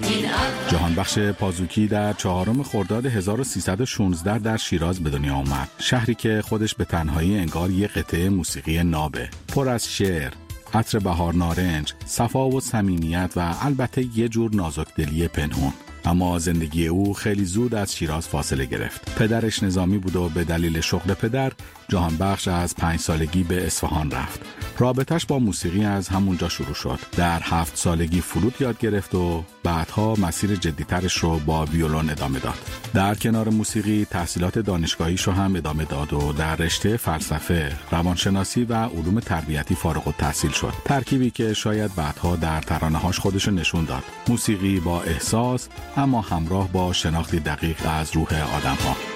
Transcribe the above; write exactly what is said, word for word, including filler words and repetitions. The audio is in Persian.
جهانبخش پازوکی در چهارم خرداد هزار و سیصد و شانزده در شیراز به دنیا آمد. شهری که خودش به تنهایی انگار یک قطعه موسیقی نابه، پر از شعر، عطر بهار نارنج، صفا و صمیمیت و البته یه جور نازکدلی پنهون. اما زندگی او خیلی زود از شیراز فاصله گرفت. پدرش نظامی بود و به دلیل شغل پدر جهانبخش از پنج سالگی به اصفهان رفت. رابطش با موسیقی از همونجا شروع شد. در هفت سالگی فلوت یاد گرفت و بعدها مسیر جدیترش رو با ویولون ادامه داد. در کنار موسیقی تحصیلات دانشگاهیش رو هم ادامه داد و در رشته فلسفه، روانشناسی و علوم تربیتی فارغ التحصیل شد. ترکیبی که شاید بعدها در ترانه‌هاش خودش نشون داد. موسیقی با احساس اما همراه با شناختی دقیق از روح آدم‌ها.